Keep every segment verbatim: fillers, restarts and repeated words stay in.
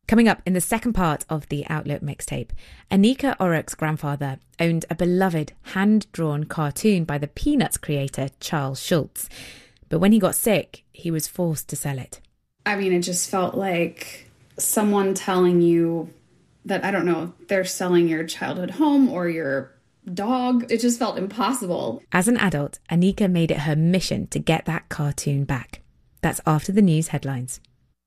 Coming up in the second part of the Outlook mixtape, Anika Orrock's grandfather owned a beloved hand-drawn cartoon by the Peanuts creator Charles Schulz. But when he got sick, he was forced to sell it. I mean, it just felt like someone telling you that, I don't know, they're selling your childhood home or your dog. It just felt impossible. As an adult, Anika made it her mission to get that cartoon back. That's after the news headlines.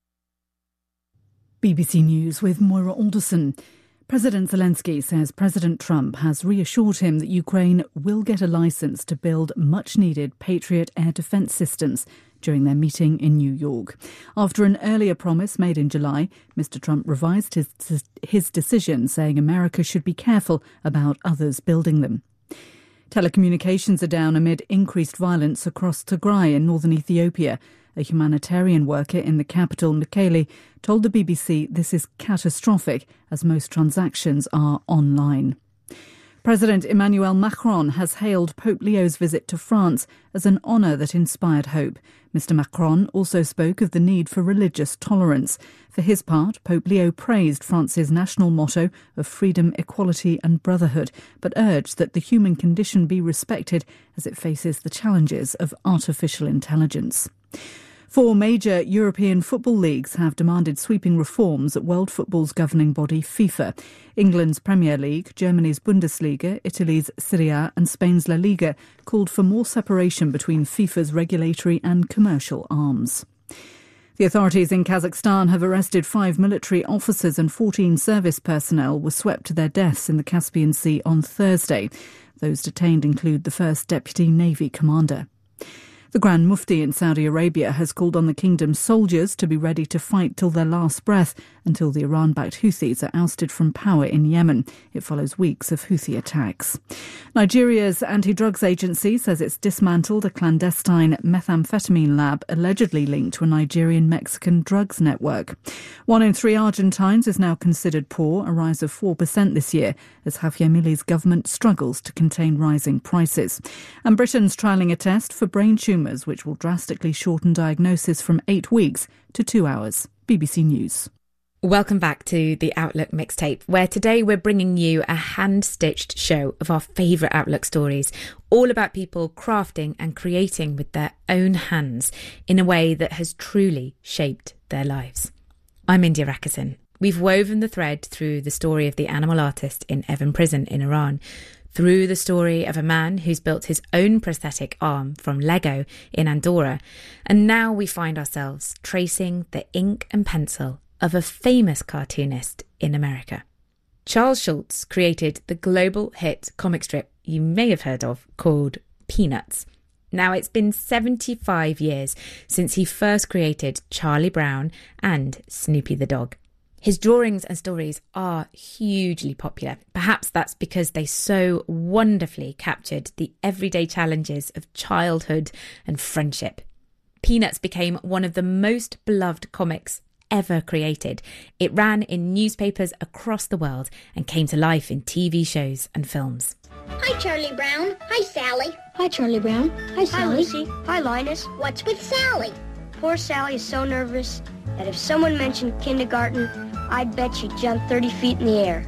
B B C News with Moira Alderson. President Zelensky says President Trump has reassured him that Ukraine will get a licence to build much-needed Patriot air defence systems during their meeting in New York. After an earlier promise made in July, Mister Trump revised his, his decision, saying America should be careful about others building them. Telecommunications are down amid increased violence across Tigray in northern Ethiopia. A humanitarian worker in the capital, Mekelle, told the B B C this is catastrophic as most transactions are online. President Emmanuel Macron has hailed Pope Leo's visit to France as an honour that inspired hope. Mister Macron also spoke of the need for religious tolerance. For his part, Pope Leo praised France's national motto of freedom, equality and brotherhood, but urged that the human condition be respected as it faces the challenges of artificial intelligence. Four major European football leagues have demanded sweeping reforms at world football's governing body FIFA. England's Premier League, Germany's Bundesliga, Italy's Serie A and Spain's La Liga called for more separation between FIFA's regulatory and commercial arms. The authorities in Kazakhstan have arrested five military officers and fourteen service personnel were swept to their deaths in the Caspian Sea on Thursday. Those detained include the first deputy Navy commander. The Grand Mufti in Saudi Arabia has called on the kingdom's soldiers to be ready to fight till their last breath until the Iran-backed Houthis are ousted from power in Yemen. It follows weeks of Houthi attacks. Nigeria's anti-drugs agency says it's dismantled a clandestine methamphetamine lab allegedly linked to a Nigerian-Mexican drugs network. One in three Argentines is now considered poor, a rise of four percent this year, as Javier Milei's government struggles to contain rising prices. And Britain's trialling a test for brain tumours, which will drastically shorten diagnosis from eight weeks to two hours. B B C News. Welcome back to the Outlook mixtape, where today we're bringing you a hand-stitched show of our favourite Outlook stories, all about people crafting and creating with their own hands in a way that has truly shaped their lives. I'm India Rakison. We've woven the thread through the story of the animal artist in Evin Prison in Iran, through the story of a man who's built his own prosthetic arm from Lego in Andorra, and now we find ourselves tracing the ink and pencil of a famous cartoonist in America. Charles Schulz created the global hit comic strip you may have heard of called Peanuts. Now, it's been seventy-five years since he first created Charlie Brown and Snoopy the dog. His drawings and stories are hugely popular. Perhaps that's because they so wonderfully captured the everyday challenges of childhood and friendship. Peanuts became one of the most beloved comics ever created. It ran in newspapers across the world and came to life in T V shows and films. Hi, Charlie Brown. Hi, Sally. Hi, Charlie Brown. Hi, Sally. Hi, Lucy. Hi, Linus. What's with Sally? Poor Sally is so nervous that if someone mentioned kindergarten, I'd bet she'd jump thirty feet in the air.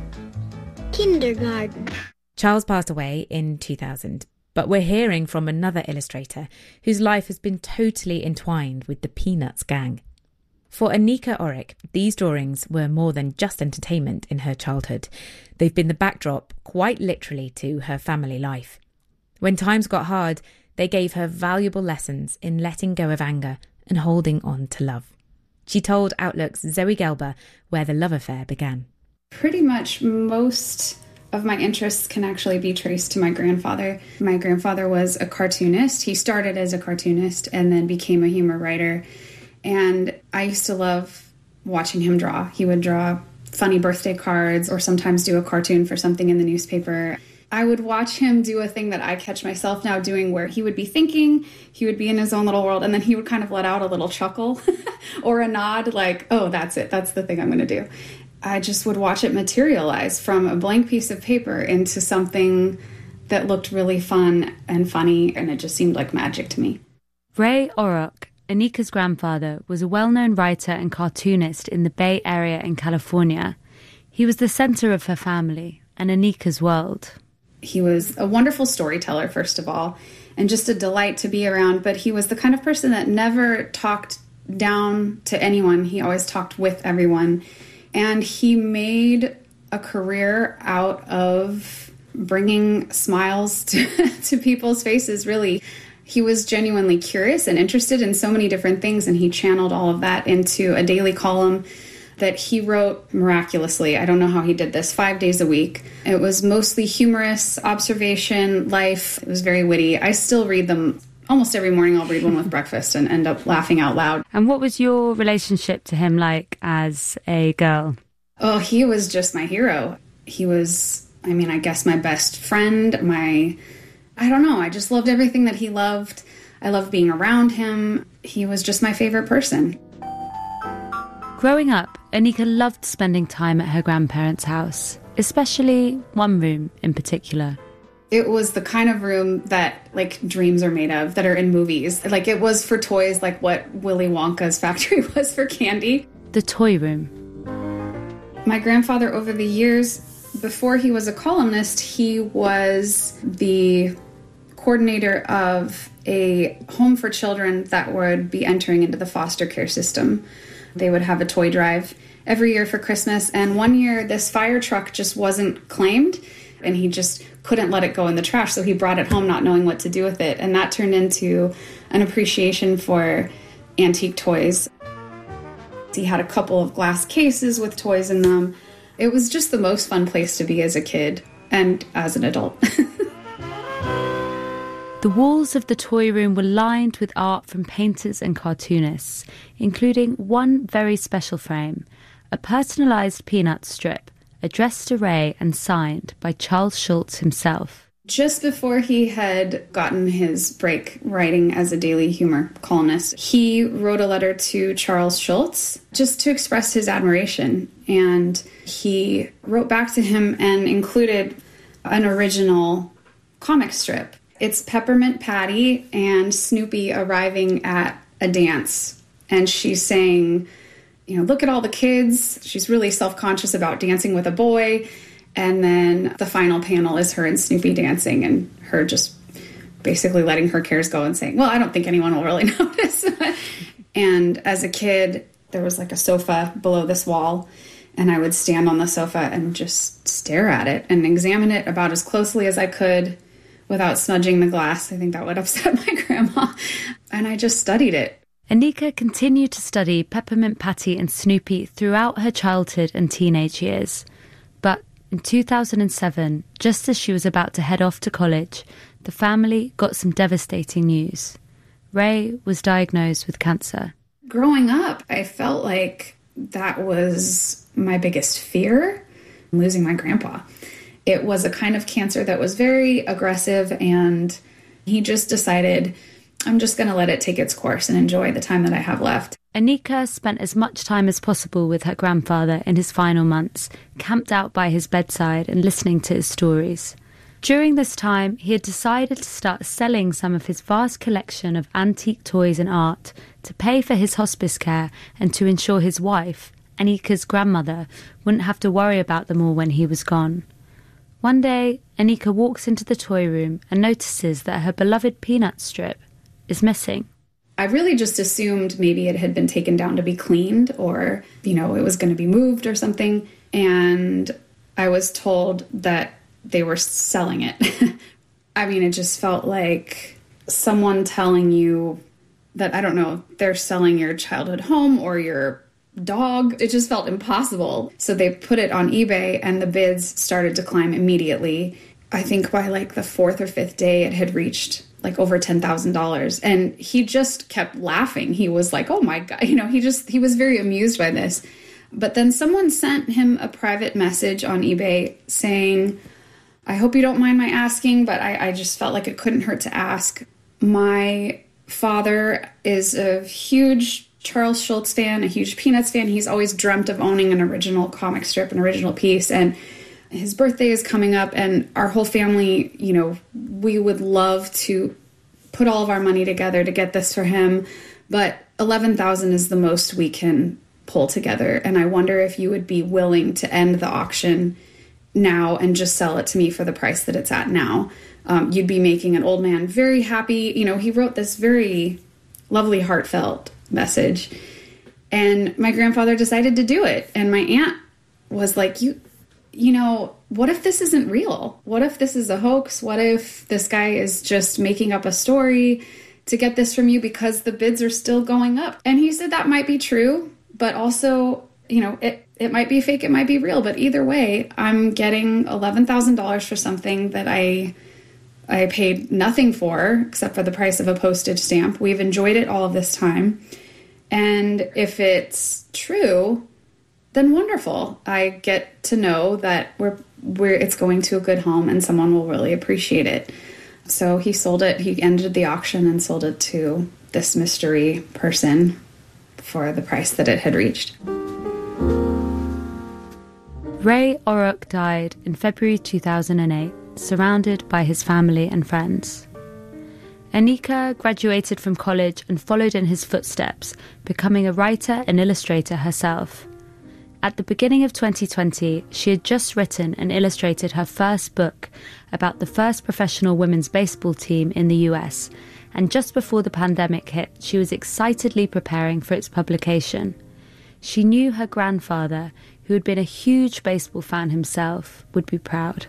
Kindergarten. Charles passed away in two thousand, but we're hearing from another illustrator whose life has been totally entwined with the Peanuts gang. For Anika Orrock, these drawings were more than just entertainment in her childhood. They've been the backdrop, quite literally, to her family life. When times got hard, they gave her valuable lessons in letting go of anger and holding on to love. She told Outlook's Zoe Gelber where the love affair began. Pretty much most of my interests can actually be traced to my grandfather. My grandfather was a cartoonist. He started as a cartoonist and then became a humor writer. And I used to love watching him draw. He would draw funny birthday cards or sometimes do a cartoon for something in the newspaper. I would watch him do a thing that I catch myself now doing where he would be thinking, he would be in his own little world, and then he would kind of let out a little chuckle or a nod like, oh, that's it. That's the thing I'm going to do. I just would watch it materialize from a blank piece of paper into something that looked really fun and funny, and it just seemed like magic to me. Ray Orrock Anika's grandfather was a well-known writer and cartoonist in the Bay Area in California. He was the center of her family and Anika's world. He was a wonderful storyteller, first of all, and just a delight to be around. But he was the kind of person that never talked down to anyone. He always talked with everyone. And he made a career out of bringing smiles to, to people's faces, really. He was genuinely curious and interested in so many different things, and he channeled all of that into a daily column that he wrote miraculously. I don't know how he did this, five days a week. It was mostly humorous, observation, life. It was very witty. I still read them almost every morning. I'll read one with breakfast and end up laughing out loud. And what was your relationship to him like as a girl? Oh, he was just my hero. He was, I mean, I guess my best friend, my... I don't know. I just loved everything that he loved. I loved being around him. He was just my favorite person. Growing up, Anika loved spending time at her grandparents' house, especially one room in particular. It was the kind of room that, like, dreams are made of, that are in movies. Like, it was for toys, like what Willy Wonka's factory was for candy. The toy room. My grandfather, over the years, before he was a columnist, he was the coordinator of a home for children that would be entering into the foster care system. They would have a toy drive every year for Christmas, and one year this fire truck just wasn't claimed, and he just couldn't let it go in the trash, so he brought it home not knowing what to do with it, and that turned into an appreciation for antique toys. He had a couple of glass cases with toys in them. It was just the most fun place to be as a kid and as an adult. The walls of the toy room were lined with art from painters and cartoonists, including one very special frame, a personalised peanut strip, addressed to Ray and signed by Charles Schulz himself. Just before he had gotten his break writing as a daily humor columnist, he wrote a letter to Charles Schulz just to express his admiration. And he wrote back to him and included an original comic strip. It's Peppermint Patty and Snoopy arriving at a dance. And she's saying, you know, look at all the kids. She's really self-conscious about dancing with a boy. And then the final panel is her and Snoopy dancing and her just basically letting her cares go and saying, well, I don't think anyone will really notice. And as a kid, there was like a sofa below this wall, and I would stand on the sofa and just stare at it and examine it about as closely as I could without smudging the glass. I think that would upset my grandma. And I just studied it. Anika continued to study Peppermint Patty and Snoopy throughout her childhood and teenage years. But in two thousand seven, just as she was about to head off to college, the family got some devastating news. Ray was diagnosed with cancer. Growing up, I felt like that was my biggest fear, losing my grandpa. It was a kind of cancer that was very aggressive, and he just decided, I'm just going to let it take its course and enjoy the time that I have left. Anika spent as much time as possible with her grandfather in his final months, camped out by his bedside and listening to his stories. During this time, he had decided to start selling some of his vast collection of antique toys and art to pay for his hospice care and to ensure his wife, Anika's grandmother, wouldn't have to worry about them all when he was gone. One day, Anika walks into the toy room and notices that her beloved peanut strip is missing. I really just assumed maybe it had been taken down to be cleaned, or, you know, it was going to be moved or something. And I was told that they were selling it. I mean, it just felt like someone telling you that, I don't know, they're selling your childhood home or your dog. It just felt impossible. So they put it on eBay and the bids started to climb immediately. I think by like the fourth or fifth day, it had reached like over ten thousand dollars. And he just kept laughing. He was like, oh my God, you know, he just, he was very amused by this. But then someone sent him a private message on eBay saying, I hope you don't mind my asking, but I, I just felt like it couldn't hurt to ask. My father is a huge Charles Schulz fan, a huge Peanuts fan. He's always dreamt of owning an original comic strip, an original piece. And his birthday is coming up, and our whole family, you know, we would love to put all of our money together to get this for him. but eleven thousand dollars is the most we can pull together. And I wonder if you would be willing to end the auction now and just sell it to me for the price that it's at now. Um, you'd be making an old man very happy. You know, he wrote this very lovely, heartfelt message. And my grandfather decided to do it. And my aunt was like, you, you know, what if this isn't real? What if this is a hoax? What if this guy is just making up a story to get this from you because the bids are still going up? And he said that might be true, but also, you know, it, it might be fake, it might be real. But either way, I'm getting eleven thousand dollars for something that I I paid nothing for except for the price of a postage stamp. We've enjoyed it all of this time. And if it's true, then wonderful. I get to know that we're, we're it's going to a good home and someone will really appreciate it. So he sold it. He ended the auction and sold it to this mystery person for the price that it had reached. Ray Orrock died in February two thousand eight, surrounded by his family and friends. Anika graduated from college and followed in his footsteps, becoming a writer and illustrator herself. At the beginning of twenty twenty, she had just written and illustrated her first book about the first professional women's baseball team in the U S, and just before the pandemic hit, she was excitedly preparing for its publication. She knew her grandfather, who had been a huge baseball fan himself, would be proud.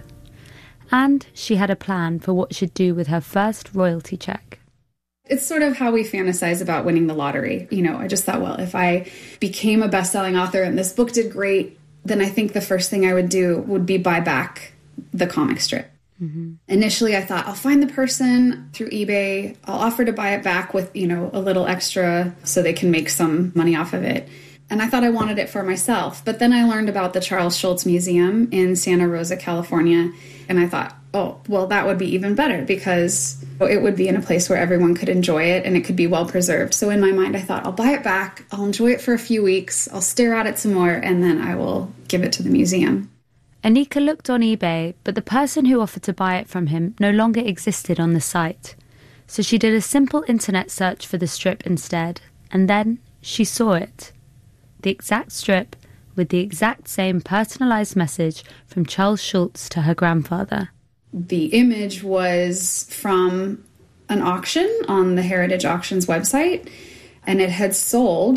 And she had a plan for what she'd do with her first royalty check. It's sort of how we fantasize about winning the lottery. You know, I just thought, well, if I became a best-selling author and this book did great, then I think the first thing I would do would be buy back the comic strip. Mm-hmm. Initially, I thought, I'll find the person through eBay. I'll offer to buy it back with, you know, a little extra so they can make some money off of it. And I thought I wanted it for myself. But then I learned about the Charles Schulz Museum in Santa Rosa, California. And I thought, oh, well, that would be even better because it would be in a place where everyone could enjoy it and it could be well preserved. So in my mind, I thought, I'll buy it back. I'll enjoy it for a few weeks. I'll stare at it some more, and then I will give it to the museum. Anika looked on eBay, but the person who offered to buy it from him no longer existed on the site. So she did a simple internet search for the strip instead, and then she saw it. The exact strip with the exact same personalised message from Charles Schulz to her grandfather. The image was from an auction on the Heritage Auctions website, and it had sold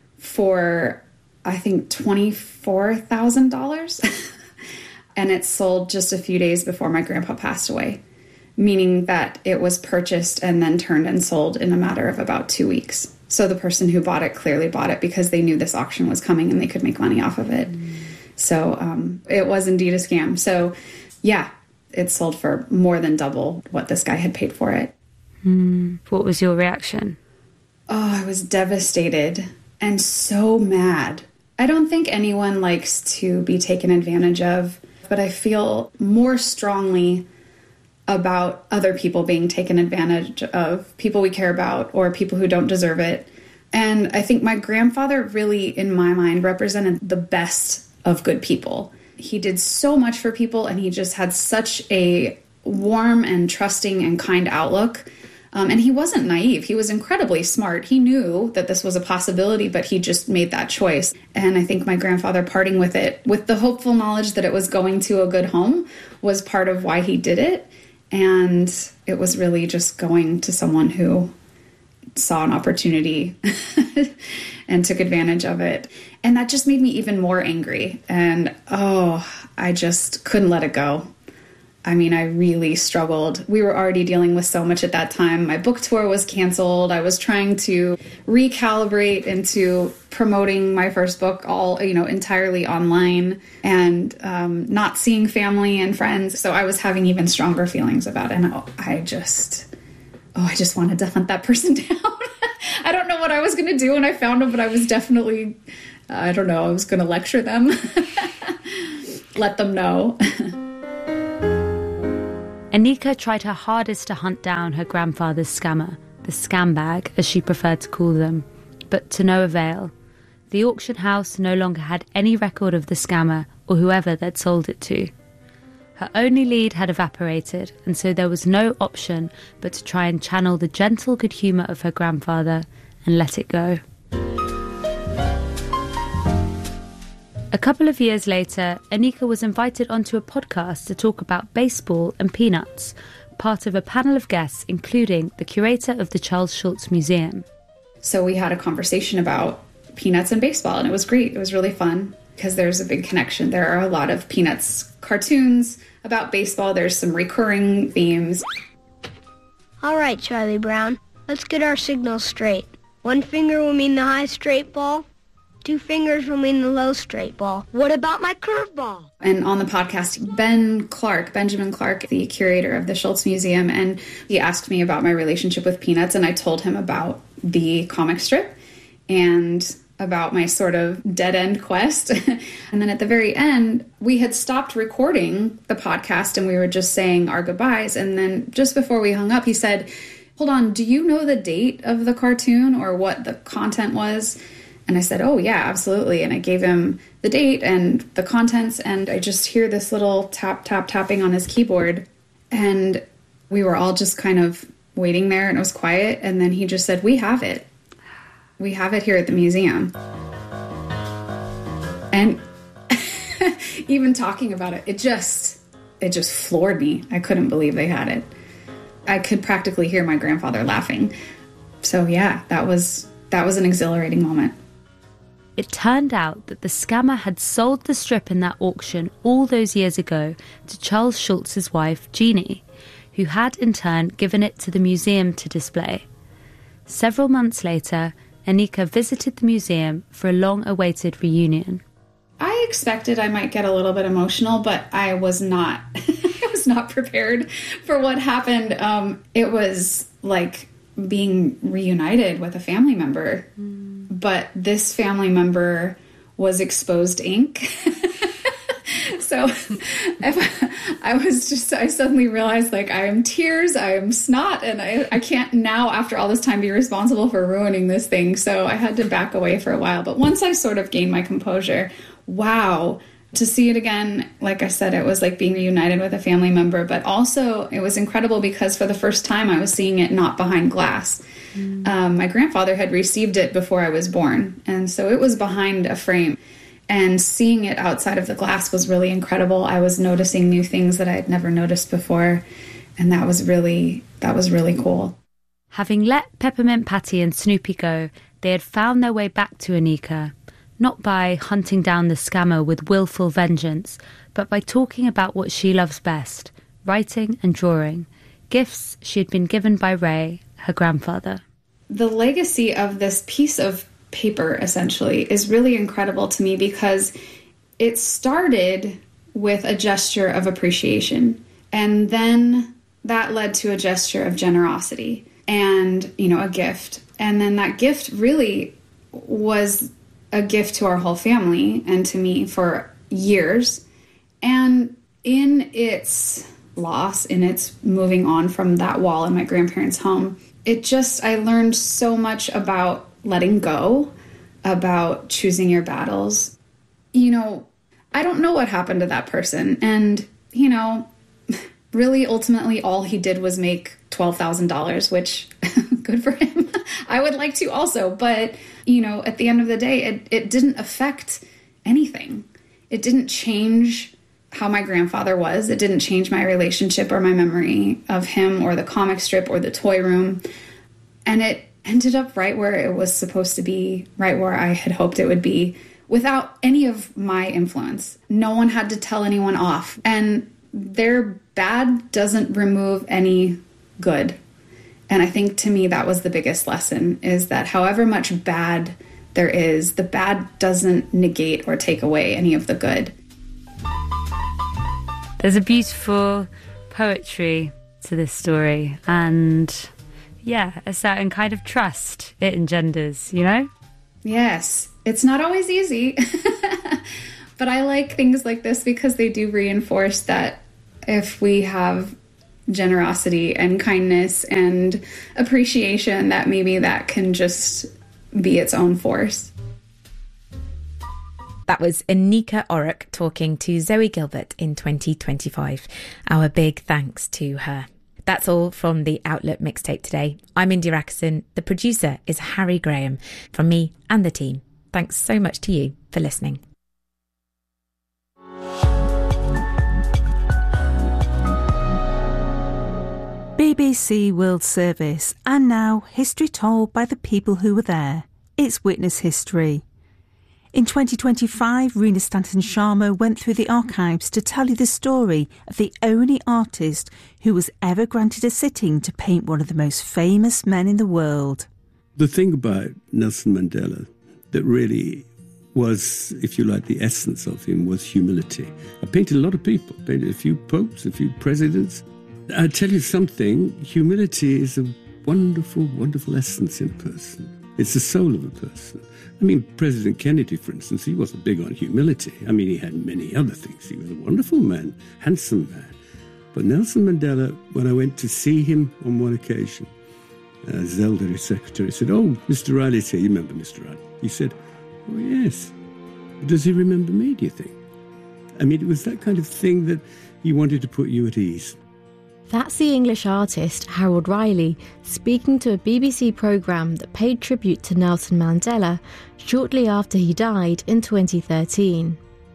for, I think, twenty-four thousand dollars. And it sold just a few days before my grandpa passed away, meaning that it was purchased and then turned and sold in a matter of about two weeks. So the person who bought it clearly bought it because they knew this auction was coming and they could make money off of it. Mm. So um, it was indeed a scam. So yeah, it sold for more than double what this guy had paid for it. Mm. What was your reaction? Oh, I was devastated and so mad. I don't think anyone likes to be taken advantage of, but I feel more strongly about other people being taken advantage of, people we care about or people who don't deserve it. And I think my grandfather really, in my mind, represented the best of good people. He did so much for people, and he just had such a warm and trusting and kind outlook. Um, and he wasn't naive. He was incredibly smart. He knew that this was a possibility, but he just made that choice. And I think my grandfather parting with it, with the hopeful knowledge that it was going to a good home, was part of why he did it. And it was really just going to someone who saw an opportunity and took advantage of it. And that just made me even more angry. And, oh, I just couldn't let it go. I mean, I really struggled. We were already dealing with so much at that time. My book tour was canceled. I was trying to recalibrate into promoting my first book all, you know, entirely online and um, not seeing family and friends. So I was having even stronger feelings about it. And I just, oh, I just wanted to hunt that person down. I don't know what I was going to do when I found them, but I was definitely, I don't know, I was going to lecture them, let them know. Anika tried her hardest to hunt down her grandfather's scammer, the scam bag, as she preferred to call them, but to no avail. The auction house no longer had any record of the scammer or whoever they'd sold it to. Her only lead had evaporated, and so there was no option but to try and channel the gentle good humour of her grandfather and let it go. A couple of years later, Anika was invited onto a podcast to talk about baseball and peanuts, part of a panel of guests including the curator of the Charles Schulz Museum. So we had a conversation about Peanuts and baseball, and it was great. It was really fun because there's a big connection. There are a lot of Peanuts cartoons about baseball. There's some recurring themes. All right, Charlie Brown, let's get our signals straight. One finger will mean the high straight ball. Two fingers will mean the low straight ball. What about my curveball? And on the podcast, Ben Clark, Benjamin Clark, the curator of the Schulz Museum, and he asked me about my relationship with Peanuts, and I told him about the comic strip and about my sort of dead-end quest. And then at the very end, we had stopped recording the podcast and we were just saying our goodbyes. And then just before we hung up, he said, hold on, do you know the date of the cartoon or what the content was? And I said, oh, yeah, absolutely. And I gave him the date and the contents, and I just hear this little tap, tap, tapping on his keyboard. And we were all just kind of waiting there, and it was quiet. And then he just said, we have it. We have it here at the museum. And even talking about it, it just, it just floored me. I couldn't believe they had it. I could practically hear my grandfather laughing. So yeah, that was, that was an exhilarating moment. It turned out that the scammer had sold the strip in that auction all those years ago to Charles Schulz's wife, Jeannie, who had in turn given it to the museum to display. Several months later, Anika visited the museum for a long-awaited reunion. I expected I might get a little bit emotional, but I was not. I was not prepared for what happened. Um, it was like being reunited with a family member. Mm. But this family member was exposed ink. So if I was just, I suddenly realized like I am tears, I am snot, and I, I can't now after all this time be responsible for ruining this thing. So I had to back away for a while. But once I sort of gained my composure, wow, to see it again, like I said, it was like being reunited with a family member, but also it was incredible because for the first time I was seeing it not behind glass. Mm. Um, my grandfather had received it before I was born, and so it was behind a frame. And seeing it outside of the glass was really incredible. I was noticing new things that I had never noticed before, and that was really, that was really cool. Having let Peppermint Patty and Snoopy go, they had found their way back to Anika, not by hunting down the scammer with willful vengeance, but by talking about what she loves best, writing and drawing, gifts she had been given by Ray, her grandfather. The legacy of this piece of paper, essentially, is really incredible to me because it started with a gesture of appreciation, and then that led to a gesture of generosity and, you know, a gift. And then that gift really was a gift to our whole family and to me for years. And in its loss, in its moving on from that wall in my grandparents' home, it just, I learned so much about letting go, about choosing your battles. You know, I don't know what happened to that person. And, you know, really ultimately all he did was make twelve thousand dollars, which good for him. I would like to also, but, you know, at the end of the day, it, it didn't affect anything. It didn't change how my grandfather was. It didn't change my relationship or my memory of him or the comic strip or the toy room. And it ended up right where it was supposed to be, right where I had hoped it would be, without any of my influence. No one had to tell anyone off. And their bad doesn't remove any good. And I think to me that was the biggest lesson, is that however much bad there is, the bad doesn't negate or take away any of the good. There's a beautiful poetry to this story, and yeah, a certain kind of trust it engenders, you know? Yes, it's not always easy, but I like things like this because they do reinforce that if we have generosity and kindness and appreciation, that maybe that can just be its own force. That was Anika Orrock talking to Zoe Gilbert in twenty twenty-five. Our big thanks to her. That's all from the Outlook Mixtape today. I'm India Ackerson. The producer is Harry Graham. From me and the team, thanks so much to you for listening. B B C World Service, and now history told by the people who were there. It's Witness History. In twenty twenty-five, Reena Stanton Sharma went through the archives to tell you the story of the only artist who was ever granted a sitting to paint one of the most famous men in the world. The thing about Nelson Mandela that really was, if you like, the essence of him was humility. I painted a lot of people, painted a few popes, a few presidents. I tell you something, humility is a wonderful, wonderful essence in a person. It's the soul of a person. I mean, President Kennedy, for instance, he wasn't big on humility. I mean, he had many other things. He was a wonderful man, handsome man. But Nelson Mandela, when I went to see him on one occasion, uh, Zelda, his secretary, said, "Oh, Mister Riley's here. You remember Mister Riley?" He said, "Oh, yes." Does he remember me, do you think? I mean, it was that kind of thing that he wanted to put you at ease. That's the English artist Harold Riley speaking to a B B C programme that paid tribute to Nelson Mandela shortly after he died in twenty thirteen.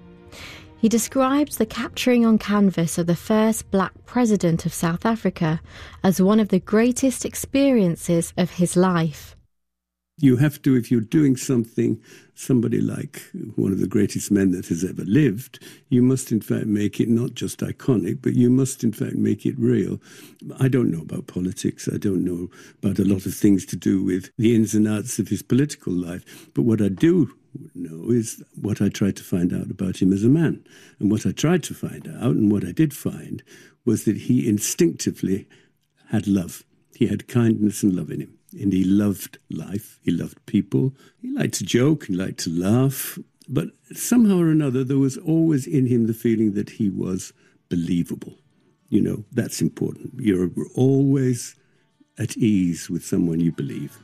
He describes the capturing on canvas of the first black president of South Africa as one of the greatest experiences of his life. You have to, if you're doing something, somebody like one of the greatest men that has ever lived, you must in fact make it not just iconic, but you must in fact make it real. I don't know about politics. I don't know about a lot of things to do with the ins and outs of his political life. But what I do know is what I tried to find out about him as a man. And what I tried to find out, and what I did find, was that he instinctively had love. He had kindness and love in him. And he loved life, he loved people, he liked to joke, he liked to laugh, but somehow or another there was always in him the feeling that he was believable. You know, that's important. You're always at ease with someone you believe.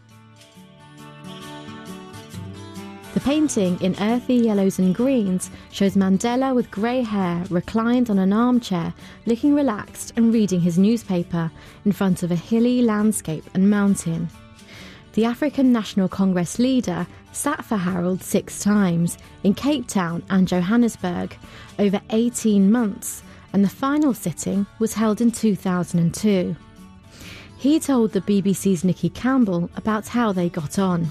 The painting in earthy yellows and greens shows Mandela with grey hair reclined on an armchair, looking relaxed and reading his newspaper in front of a hilly landscape and mountain. The African National Congress leader sat for Harold six times in Cape Town and Johannesburg over eighteen months, and the final sitting was held in two thousand two. He told the B B C's Nikki Campbell about how they got on.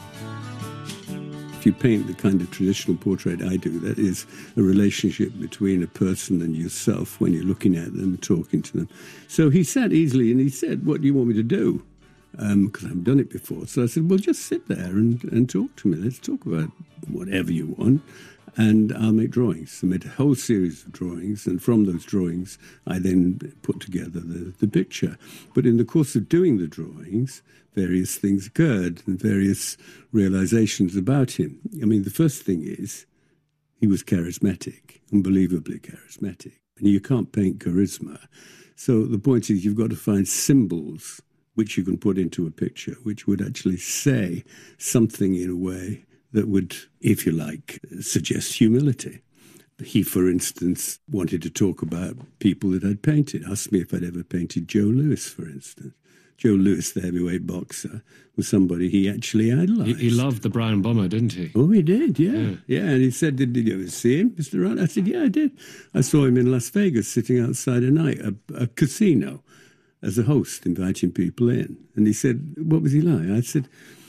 If you paint the kind of traditional portrait I do, that is a relationship between a person and yourself when you're looking at them, talking to them. So he sat easily and he said, "What do you want me to do?" Because um, I haven't done it before. So I said, "Well, just sit there and, and talk to me. Let's talk about whatever you want, and I'll make drawings." I made a whole series of drawings, and from those drawings, I then put together the, the picture. But in the course of doing the drawings, various things occurred and various realizations about him. I mean, the first thing is he was charismatic, unbelievably charismatic. And you can't paint charisma. So the point is you've got to find symbols which you can put into a picture, which would actually say something in a way that would, if you like, suggest humility. He, for instance, wanted to talk about people that I'd painted. Asked me if I'd ever painted Joe Louis, for instance. Joe Louis, the heavyweight boxer, was somebody he actually idolised. He, he loved the brown bomber, didn't he? Oh, he did, yeah. Yeah, yeah. And he said, did, did you ever see him, Mister Wright? I said, yeah, I did. I saw him in Las Vegas sitting outside a night, a, a casino, as a host, inviting people in. And he said, what was he like? I said,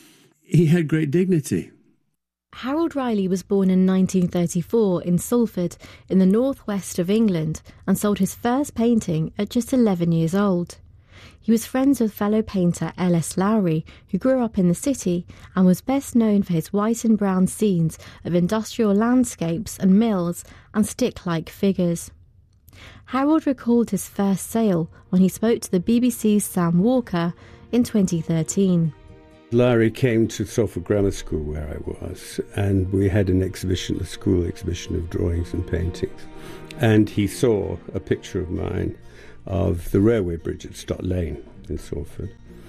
he had great dignity. Harold Riley was born in nineteen thirty-four in Salford, in the northwest of England, and sold his first painting at just eleven years old. He was friends with fellow painter L S Lowry, who grew up in the city and was best known for his white and brown scenes of industrial landscapes and mills and stick-like figures. Harold recalled his first sale when he spoke to the B B C's Sam Walker in twenty thirteen. Larry came to Salford Grammar School where I was, and we had an exhibition, a school exhibition of drawings and paintings. And he saw a picture of mine of the railway bridge at Stott Lane in Salford.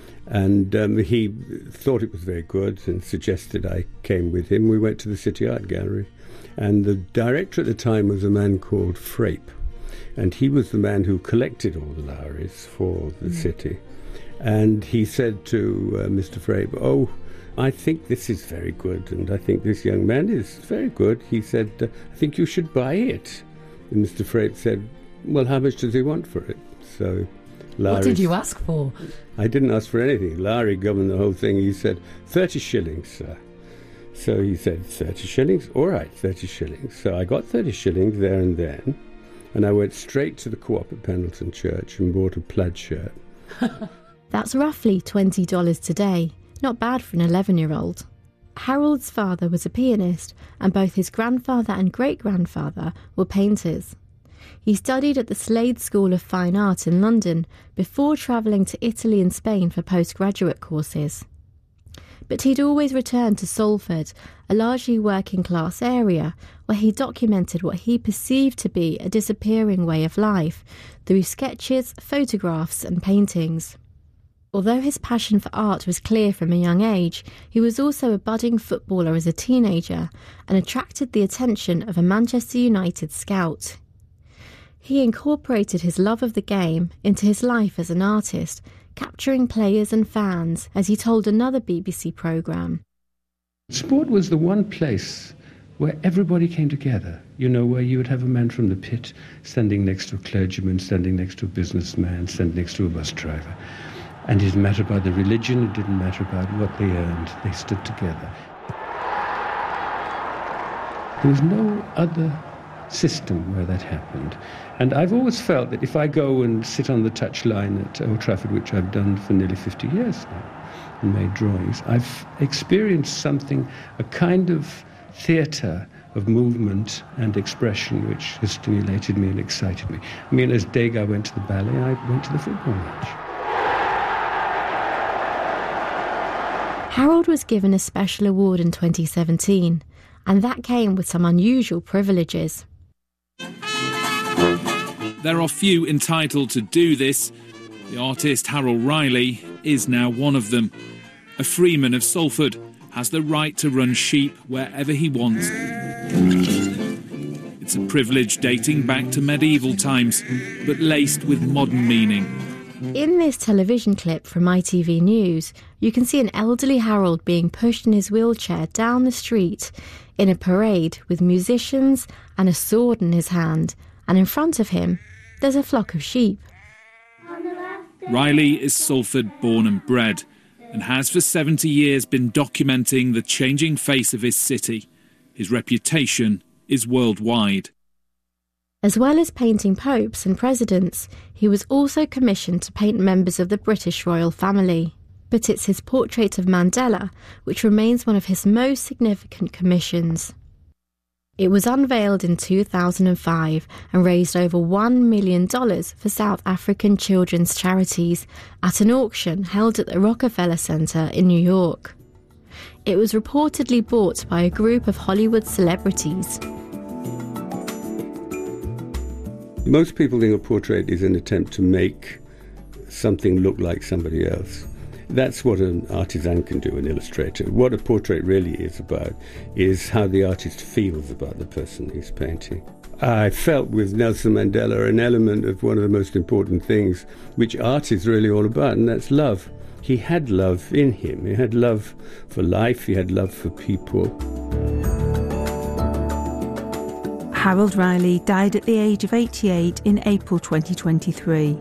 And um, he thought it was very good and suggested I came with him. We went to the City Art Gallery, and the director at the time was a man called Frape. And he was the man who collected all the Lowrys for the mm. city. And he said to uh, Mister Frape, oh, I think this is very good, and I think this young man is very good. He said, uh, I think you should buy it. And Mister Frape said, well, how much does he want for it? So Larry, what did you ask for? I didn't ask for anything. Larry governed the whole thing. He said, thirty shillings, sir. So he said, thirty shillings? All right, thirty shillings. So I got thirty shillings there and then, and I went straight to the Co-op at Pendleton Church and bought a plaid shirt. That's roughly twenty dollars today. Not bad for an eleven-year-old. Harold's father was a pianist, and both his grandfather and great-grandfather were painters. He studied at the Slade School of Fine Art in London before travelling to Italy and Spain for postgraduate courses. But he'd always returned to Salford, a largely working-class area, where he documented what he perceived to be a disappearing way of life through sketches, photographs and paintings. Although his passion for art was clear from a young age, he was also a budding footballer as a teenager and attracted the attention of a Manchester United scout. He incorporated his love of the game into his life as an artist, capturing players and fans, as he told another B B C programme. Sport was the one place where everybody came together, you know, where you would have a man from the pit standing next to a clergyman, standing next to a businessman, standing next to a bus driver. And it didn't matter about the religion, it didn't matter about what they earned, they stood together. There was no other system where that happened. And I've always felt that if I go and sit on the touchline at Old Trafford, which I've done for nearly fifty years now, and made drawings, I've experienced something, a kind of theatre of movement and expression which has stimulated me and excited me. I mean, as Degas went to the ballet, I went to the football match. Harold was given a special award in twenty seventeen, and that came with some unusual privileges. There are few entitled to do this. The artist Harold Riley is now one of them. A freeman of Salford has the right to run sheep wherever he wants. It's a privilege dating back to medieval times, but laced with modern meaning. In this television clip from I T V News, you can see an elderly Harold being pushed in his wheelchair down the street in a parade with musicians and a sword in his hand, and in front of him there's a flock of sheep. Riley is Salford born and bred, and has for seventy years been documenting the changing face of his city. His reputation is worldwide. As well as painting popes and presidents, he was also commissioned to paint members of the British royal family. But it's his portrait of Mandela which remains one of his most significant commissions. It was unveiled in two thousand five and raised over one million dollars for South African children's charities at an auction held at the Rockefeller Center in New York. It was reportedly bought by a group of Hollywood celebrities. Most people think a portrait is an attempt to make something look like somebody else. That's what an artisan can do, an illustrator. What a portrait really is about is how the artist feels about the person he's painting. I felt with Nelson Mandela an element of one of the most important things which art is really all about, and that's love. He had love in him. He had love for life. He had love for people. Harold Riley died at the age of eighty-eight in April twenty twenty-three.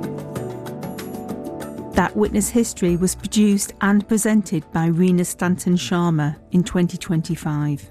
That Witness History was produced and presented by Rena Stanton Sharma in twenty twenty-five.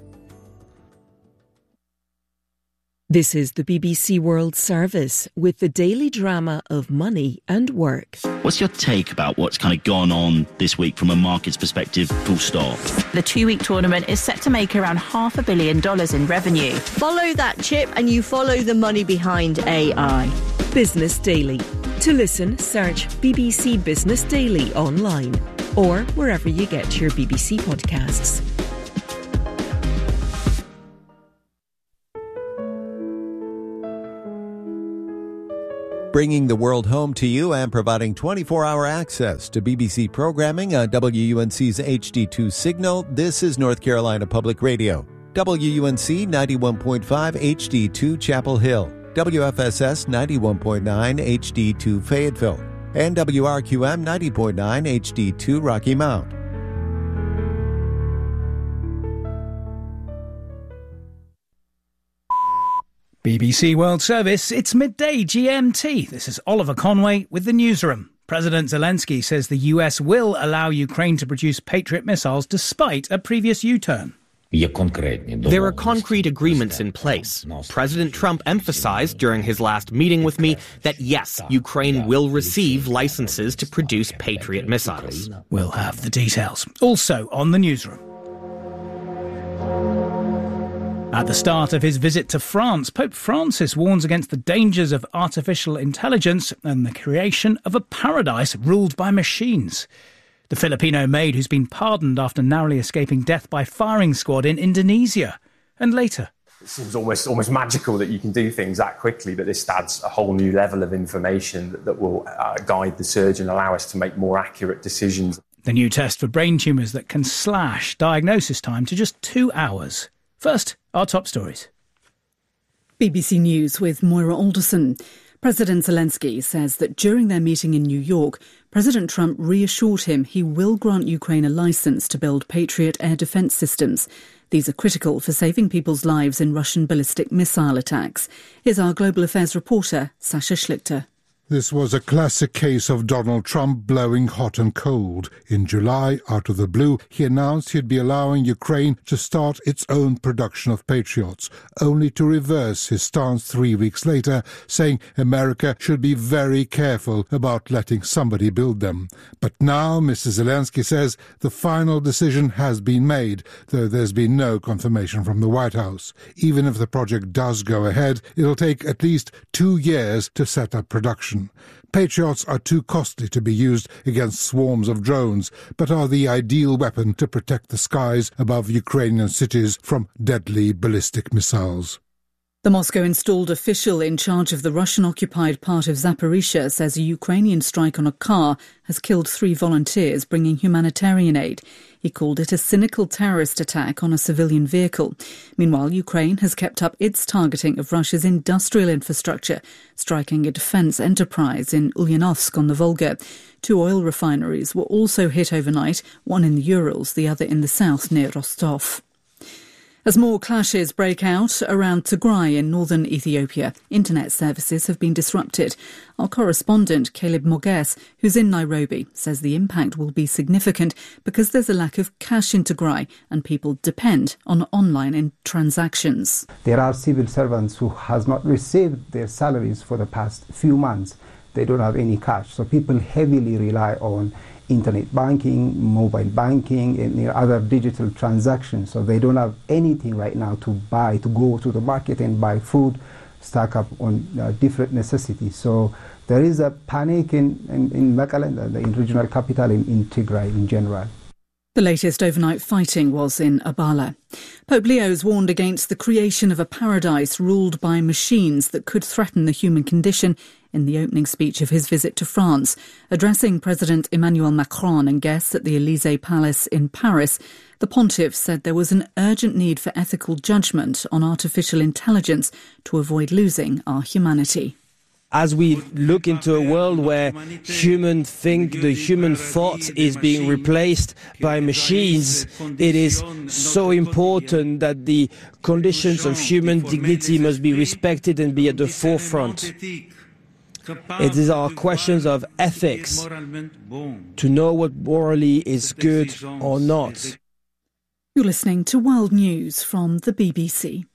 This is the B B C World Service with the daily drama of money and work. What's your take about what's kind of gone on this week from a market's perspective, full stop? The two-week tournament is set to make around half a billion dollars in revenue. Follow that chip and you follow the money behind A I. Business Daily. To listen, search B B C Business Daily online or wherever you get your B B C podcasts. Bringing the world home to you and providing twenty-four hour access to B B C programming on W U N C's H D two signal, this is North Carolina Public Radio. W U N C ninety-one point five H D two Chapel Hill. W F S S ninety-one point nine H D two Fayetteville, and W R Q M ninety point nine H D two Rocky Mount. B B C World Service, it's midday G M T. This is Oliver Conway with the newsroom. President Zelensky says the U S will allow Ukraine to produce Patriot missiles despite a previous U-turn. There are concrete agreements in place. President Trump emphasized during his last meeting with me that yes, Ukraine will receive licenses to produce Patriot missiles. We'll have the details. Also on the newsroom. At the start of his visit to France, Pope Francis warns against the dangers of artificial intelligence and the creation of a paradise ruled by machines. The Filipino maid who's been pardoned after narrowly escaping death by firing squad in Indonesia. And later. It seems almost almost magical that you can do things that quickly, but this adds a whole new level of information that, that will uh, guide the surgeon, allow us to make more accurate decisions. The new test for brain tumours that can slash diagnosis time to just two hours. First, our top stories. B B C News with Moira Alderson. President Zelensky says that during their meeting in New York, President Trump reassured him he will grant Ukraine a licence to build Patriot air defence systems. These are critical for saving people's lives in Russian ballistic missile attacks. Here's our Global Affairs reporter, Sasha Schlichter. This was a classic case of Donald Trump blowing hot and cold. In July, out of the blue, he announced he'd be allowing Ukraine to start its own production of Patriots, only to reverse his stance three weeks later, saying America should be very careful about letting somebody build them. But now, Mister Zelensky says the final decision has been made, though there's been no confirmation from the White House. Even if the project does go ahead, it'll take at least two years to set up production. Patriots are too costly to be used against swarms of drones, but are the ideal weapon to protect the skies above Ukrainian cities from deadly ballistic missiles. The Moscow-installed official in charge of the Russian-occupied part of Zaporizhzhia says a Ukrainian strike on a car has killed three volunteers bringing humanitarian aid. He called it a cynical terrorist attack on a civilian vehicle. Meanwhile, Ukraine has kept up its targeting of Russia's industrial infrastructure, striking a defence enterprise in Ulyanovsk on the Volga. Two oil refineries were also hit overnight, one in the Urals, the other in the south near Rostov. As more clashes break out around Tigray in northern Ethiopia, internet services have been disrupted. Our correspondent, Caleb Moges, who's in Nairobi, says the impact will be significant because there's a lack of cash in Tigray and people depend on online transactions. There are civil servants who has not received their salaries for the past few months. They don't have any cash, so people heavily rely on internet banking, mobile banking, and other digital transactions. So they don't have anything right now to buy, to go to the market and buy food, stack up on uh, different necessities. So there is a panic in, in, in Mekelle, the in regional capital, in, in Tigray in general. The latest overnight fighting was in Abala. Pope Leo's warned against the creation of a paradise ruled by machines that could threaten the human condition in the opening speech of his visit to France. Addressing President Emmanuel Macron and guests at the Élysée Palace in Paris, the pontiff said there was an urgent need for ethical judgment on artificial intelligence to avoid losing our humanity. As we look into a world where human think, the human thought is being replaced by machines, it is so important that the conditions of human dignity must be respected and be at the forefront. It is our questions of ethics to know what morally is good or not. You're listening to World News from the B B C.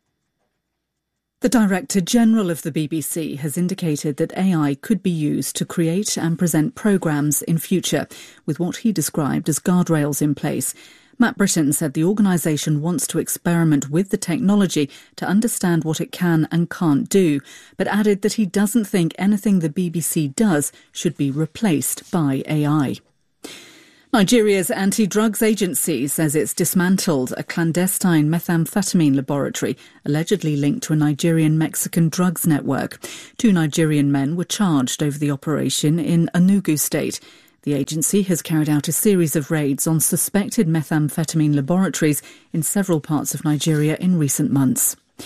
The Director General of the B B C has indicated that A I could be used to create and present programmes in future, with what he described as guardrails in place. Matt Britton said the organisation wants to experiment with the technology to understand what it can and can't do, but added that he doesn't think anything the B B C does should be replaced by A I. Nigeria's anti-drugs agency says it's dismantled a clandestine methamphetamine laboratory allegedly linked to a Nigerian-Mexican drugs network. Two Nigerian men were charged over the operation in Enugu State. The agency has carried out a series of raids on suspected methamphetamine laboratories in several parts of Nigeria in recent months.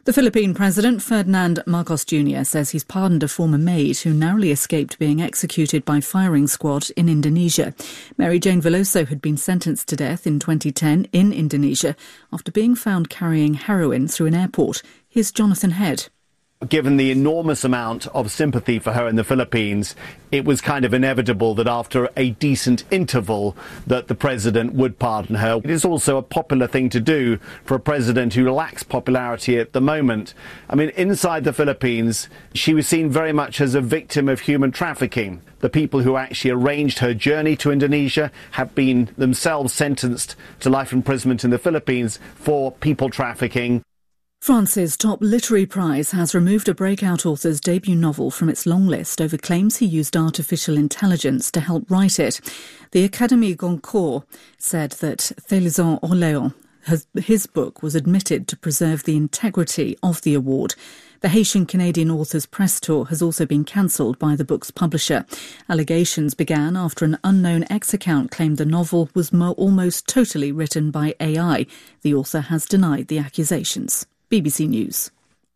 The Philippine President, Ferdinand Marcos Junior, says he's pardoned a former maid who narrowly escaped being executed by firing squad in Indonesia. Mary Jane Veloso had been sentenced to death in twenty ten in Indonesia after being found carrying heroin through an airport. Here's Jonathan Head. Given the enormous amount of sympathy for her in the Philippines, it was kind of inevitable that after a decent interval that the president would pardon her. It is also a popular thing to do for a president who lacks popularity at the moment. I mean, inside the Philippines, she was seen very much as a victim of human trafficking. The people who actually arranged her journey to Indonesia have been themselves sentenced to life imprisonment in the Philippines for people trafficking. France's top literary prize has removed a breakout author's debut novel from its long list over claims he used artificial intelligence to help write it. The Académie Goncourt said that Thélisant Orléans, his book, was admitted to preserve the integrity of the award. The Haitian-Canadian author's press tour has also been cancelled by the book's publisher. Allegations began after an unknown X-account claimed the novel was mo- almost totally written by A I. The author has denied the accusations. B B C News.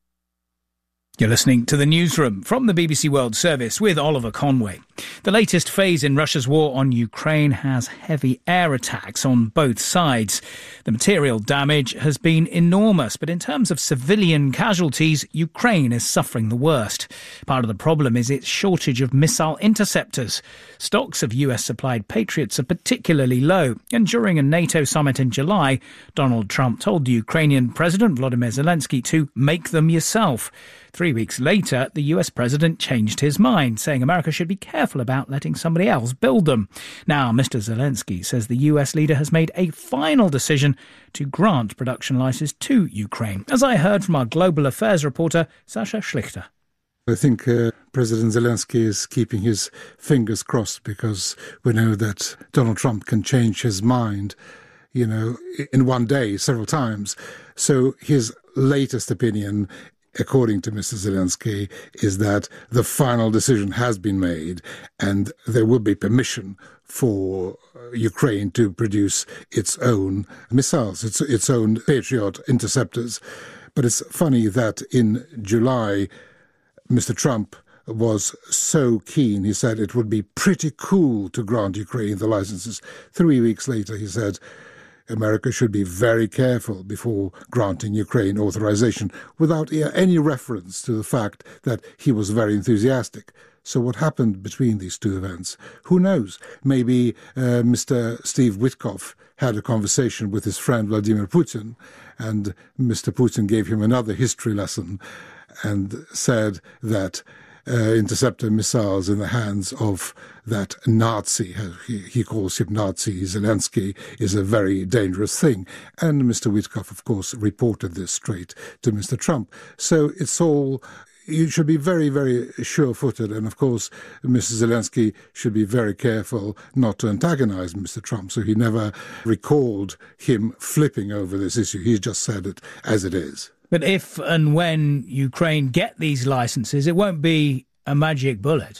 You're listening to The Newsroom from the B B C World Service with Oliver Conway. The latest phase in Russia's war on Ukraine has heavy air attacks on both sides. The material damage has been enormous, but in terms of civilian casualties, Ukraine is suffering the worst. Part of the problem is its shortage of missile interceptors. Stocks of U S-supplied Patriots are particularly low, and during a NATO summit in July, Donald Trump told the Ukrainian President Volodymyr Zelensky to make them yourself. Three weeks later, the U S president changed his mind, saying America should be careful about letting somebody else build them. Now, Mister Zelensky says the U S leader has made a final decision to grant production licenses to Ukraine, as I heard from our global affairs reporter, Sasha Schlichter. I think uh, President Zelensky is keeping his fingers crossed because we know that Donald Trump can change his mind, you know, in one day, several times. So his latest opinion, according to Mister Zelensky, is that the final decision has been made and there will be permission for Ukraine to produce its own missiles, its, its own Patriot interceptors. But it's funny that in July, Mister Trump was so keen, he said it would be pretty cool to grant Ukraine the licenses. Three weeks later, he said America should be very careful before granting Ukraine authorization, without any reference to the fact that he was very enthusiastic. So what happened between these two events? Who knows? Maybe uh, Mister Steve Witkoff had a conversation with his friend Vladimir Putin, and Mister Putin gave him another history lesson and said that uh, interceptor missiles in the hands of that Nazi, he, he calls him Nazi, Zelensky, is a very dangerous thing. And Mister Witkoff, of course, reported this straight to Mister Trump. So it's all, you should be very, very sure-footed. And, of course, Mister Zelensky should be very careful not to antagonize Mister Trump. So he never recalled him flipping over this issue. He just said it as it is. But if and when Ukraine get these licenses, it won't be a magic bullet.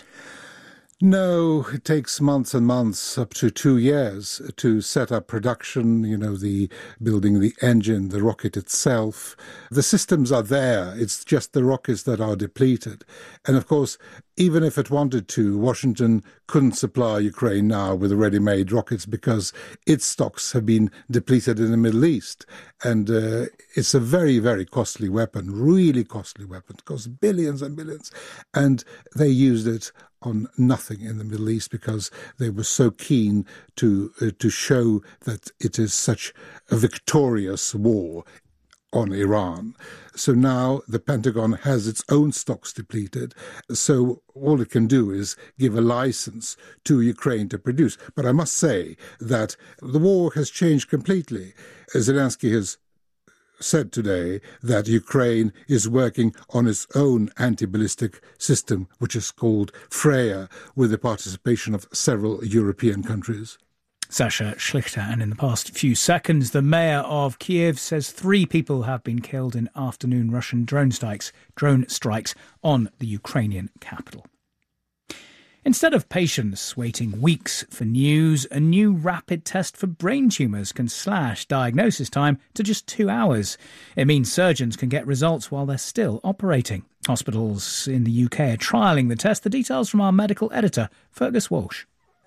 No, it takes months and months, up to two years, to set up production, you know, the building the engine, the rocket itself. The systems are there. It's just the rockets that are depleted. And, of course, even if it wanted to, Washington couldn't supply Ukraine now with ready-made rockets because its stocks have been depleted in the Middle East. And uh, it's a very, very costly weapon, really costly weapon. It costs billions and billions. And they used it on nothing in the Middle East because they were so keen to uh, to show that it is such a victorious war on Iran. So now the Pentagon has its own stocks depleted. So all it can do is give a license to Ukraine to produce. But I must say that the war has changed completely. Zelensky has said today that Ukraine is working on its own anti-ballistic system, which is called Freya, with the participation of several European countries. Sasha Schlichter. And in the past few seconds, the mayor of Kiev says three people have been killed in afternoon Russian drone strikes, drone strikes on the Ukrainian capital. Instead of patients waiting weeks for news, a new rapid test for brain tumours can slash diagnosis time to just two hours. It means surgeons can get results while they're still operating. Hospitals in the U K are trialling the test. The details from our medical editor, Fergus Walsh.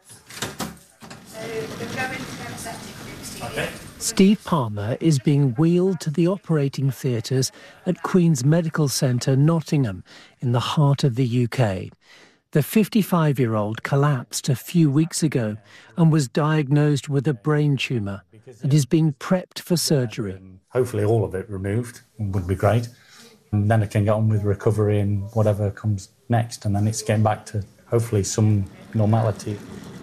Okay. Steve Palmer is being wheeled to the operating theatres at Queen's Medical Centre, Nottingham, in the heart of the U K. The fifty-five-year-old collapsed a few weeks ago and was diagnosed with a brain tumour and is being prepped for surgery. Hopefully all of it removed would be great. And then I can get on with recovery and whatever comes next, and then it's getting back to hopefully some normality.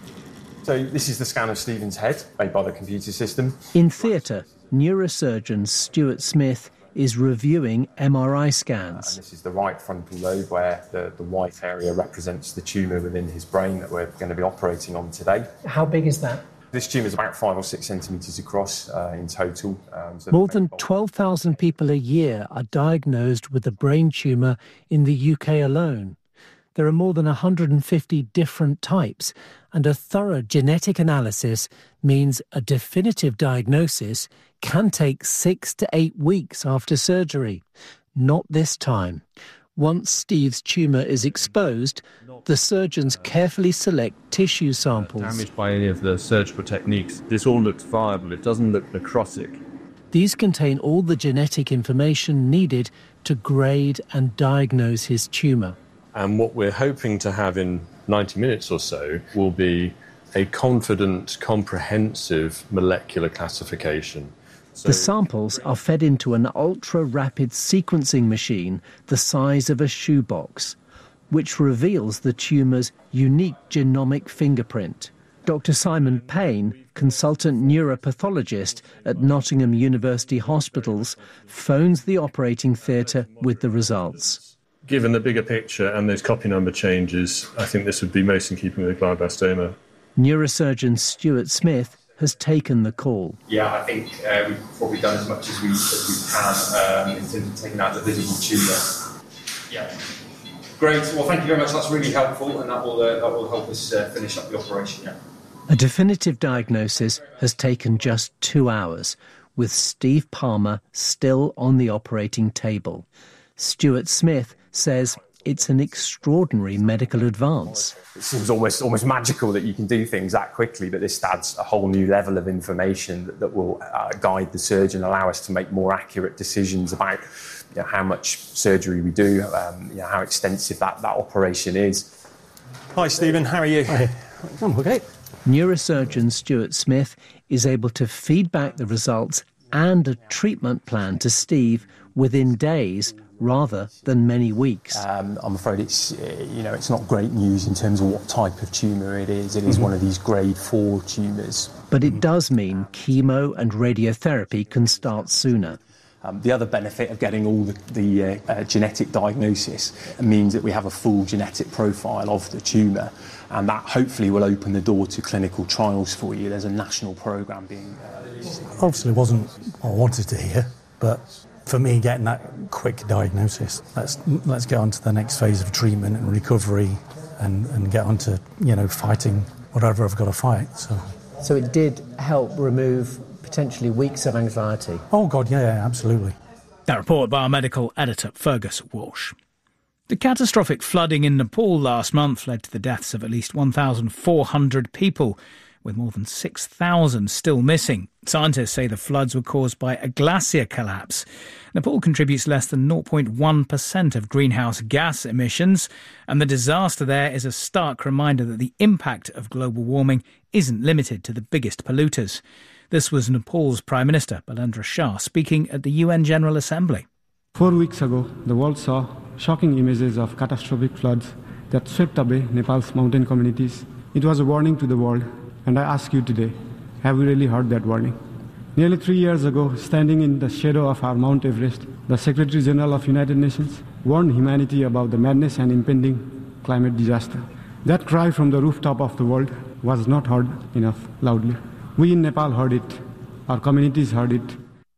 So this is the scan of Stephen's head made by the computer system. In theatre, neurosurgeon Stuart Smith is reviewing M R I scans. Uh, and this is the right frontal lobe where the, the white area represents the tumour within his brain that we're going to be operating on today. How big is that? This tumour is about five or six centimetres across uh, in total. Um, so More than twelve thousand people a year are diagnosed with a brain tumour in the U K alone. There are more than one hundred fifty different types, and a thorough genetic analysis means a definitive diagnosis can take six to eight weeks after surgery. Not this time. Once Steve's tumour is exposed, the surgeons carefully select tissue samples. Damaged by any of the surgical techniques. This all looks viable. It doesn't look necrotic. These contain all the genetic information needed to grade and diagnose his tumour. And what we're hoping to have in ninety minutes or so will be a confident, comprehensive molecular classification. So the samples are fed into an ultra-rapid sequencing machine the size of a shoebox, which reveals the tumour's unique genomic fingerprint. Doctor Simon Payne, consultant neuropathologist at Nottingham University Hospitals, phones the operating theatre with the results. Given the bigger picture and those copy number changes, I think this would be most in keeping with glioblastoma. Neurosurgeon Stuart Smith has taken the call. Yeah, I think uh, we've probably done as much as we, as we can um, in terms of taking out the visible tumour. Yeah. Great. Well, thank you very much. That's really helpful, and that will, uh, that will help us uh, finish up the operation. Yeah. A definitive diagnosis has taken just two hours, with Steve Palmer still on the operating table. Stuart Smith says it's an extraordinary medical advance. It seems almost almost magical that you can do things that quickly, but this adds a whole new level of information that, that will uh, guide the surgeon, allow us to make more accurate decisions about you know, how much surgery we do, um, you know, how extensive that, that operation is. Hi, Stephen. How are you? Hi. I'm okay. Neurosurgeon Stuart Smith is able to feed back the results and a treatment plan to Steve within days rather than many weeks. Um, I'm afraid it's, uh, you know, it's not great news in terms of what type of tumour it is. It is mm-hmm. one of these grade four tumours. But it does mean chemo and radiotherapy can start sooner. Um, the other benefit of getting all the, the uh, uh, genetic diagnosis means that we have a full genetic profile of the tumour, and that hopefully will open the door to clinical trials for you. There's a national programme being... Uh, Obviously it wasn't what I wanted to hear, but for me, getting that quick diagnosis, let's let's get on to the next phase of treatment and recovery, and, and get on to, you know, fighting whatever I've got to fight. So, so it did help remove potentially weeks of anxiety? Oh, God, yeah, yeah, absolutely. That report by our medical editor, Fergus Walsh. The catastrophic flooding in Nepal last month led to the deaths of at least one thousand four hundred people, with more than six thousand still missing. Scientists say the floods were caused by a glacier collapse. Nepal contributes less than zero point one percent of greenhouse gas emissions, and the disaster there is a stark reminder that the impact of global warming isn't limited to the biggest polluters. This was Nepal's Prime Minister, Balendra Shah, speaking at the U N General Assembly. Four weeks ago, the world saw shocking images of catastrophic floods that swept away Nepal's mountain communities. It was a warning to the world. And I ask you today, have we really heard that warning? Nearly three years ago, standing in the shadow of our Mount Everest, the Secretary General of United Nations warned humanity about the madness and impending climate disaster. That cry from the rooftop of the world was not heard enough loudly. We in Nepal heard it. Our communities heard it.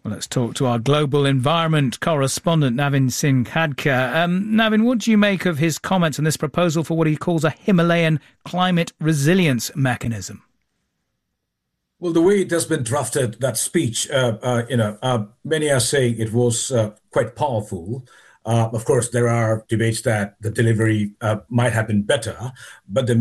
Well, let's talk to our global environment correspondent, Navin Singh Khadka. Um, Navin, what do you make of his comments on this proposal for what he calls a Himalayan climate resilience mechanism? Well, the way it has been drafted, that speech, uh, uh, you know, uh, many are saying it was uh, quite powerful. Uh, of course, there are debates that the delivery uh, might have been better, but the